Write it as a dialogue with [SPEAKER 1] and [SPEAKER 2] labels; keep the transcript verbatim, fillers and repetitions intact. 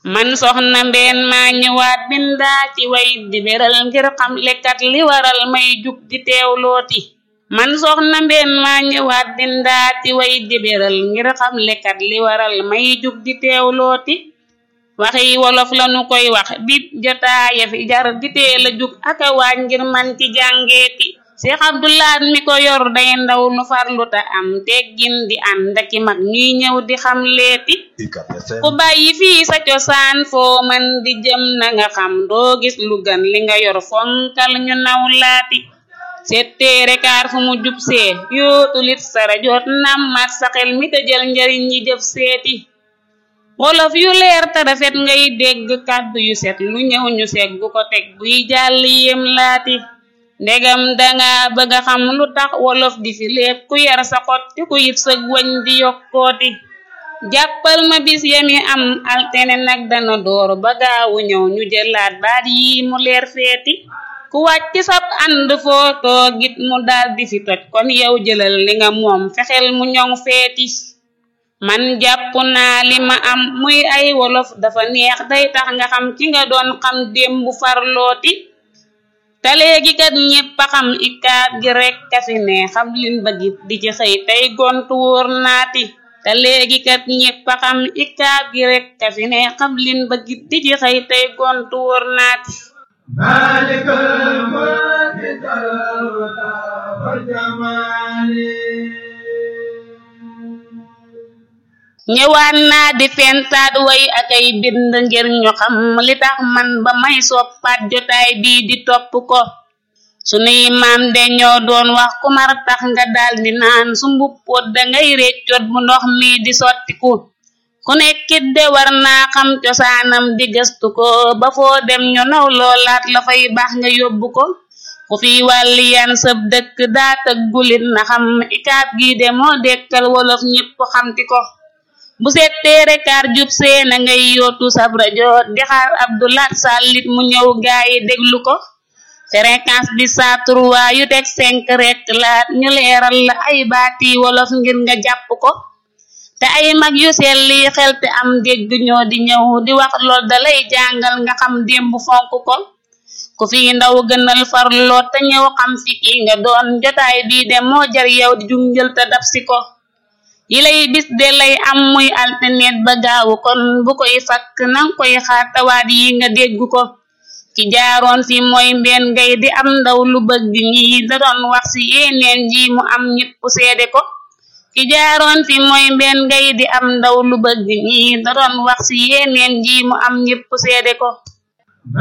[SPEAKER 1] man soxna mbeen maa ñëwaat bindaa ci way di beral ngir xam lekkat li waral may jug di teewlooti man soxna mbeen maa ñëwaat bindaa ci way di beral ngir xam lekkat li waral may jug di teewlooti waxi wolof lanu koy wax bit jotaaya fi jar di teel a jug aka waaj ngir man ci jàngeeti Seex Abdulaat mi ko yor day ndaw lu farlu ta am teggin di ànd ak mag ñuy ñëw di xam leeti ku bàyyi fii sa cosaan foo mën di jëm na nga xam doo gis lu gën li nga yor fonkal ñu naw laati setteere kaar fu mu jub see yootulit sara jot nammat sa xel mi te jël njariñ yi jëf seeti wolof yu leer te rafet ngay dégg kàddu yu set lu ñëw ñu seggu ko teg buy jàll yem laati ndegam danga bëgga xam lu tax wolof di fi lépp ku yar sa xot te ku yit sëg wañ di yokkooti jàppal ma bis yami am altene nag dana door ba gaawu ñëw ñu jëlaat baat yi mu leer feeti ku wàcc sab ànd foo toogit mu dal di fi toj kon yow jëlal li nga moom fexel mu ñoŋ feeti man jàpp naa li ma am muy ay wolof dafa neex day tax nga xam ki nga doon xam démb farlooti te léegi kat ñépp a xam ikaat gi rek ka fi ne xam lin bëggit di ci xëy tey gontu wóor naati te léegi kat ñépp a xam ikaat gi rek ka fi ne xam lin bëggit di ci xëy tey gontu wóor naati
[SPEAKER 2] maalikal mulki wal jamaali
[SPEAKER 1] ñëwaan naa di fentaat way akay bind ngir ñu xam li tax man ba may soppaat jotaay bii di topp ko sunuy maam de ñoo doon wax ku mar tax nga dal di naan su mbuppoot dangay réccoot bu ndox mi di sottiku ku nekkit de war naa xam cosaanam di gëstu ko ba foo dem ñu naw loolaat la fay baax nga yóbbu ko ku fi wàlli yan sëb dëkk daa tëggulit na xam ikaat gi de moo dekkal wolof ñépp xamti ko bu setteere kaar jub see na ngay yootu sab rajo di xaar Abdulaat Sàllit mu ñëw gaayi déglu ko fréquence bi saa trois yu teg cinq rek laat ñu leeral la ay baati wolof ngir nga jàpp ko te ay mag yu selli xel te am dégg ñoo di ñëw di wax lool dalay jàngal nga xam démb fonk ko ku fi ndaw gënal farloo te ñëw xam fi ki nga doon jotaay bii de moo jar yow di junjël te daf si ko yi lay bis de lay am muy alternet ba gaawu kon bu koy fakk nang koy xaar tawaat yi nga dégg ko ki jaaroon fi mooy mbeen ngay di am ndaw lu bëgg ñi da doon wax ci yeneen ji mu am ñépp seede ko ki jaaroon fi mooy mbeen ngay di am ndaw lu bëgg ñi da doon wax ci yeneen ji mu am ñépp seede ko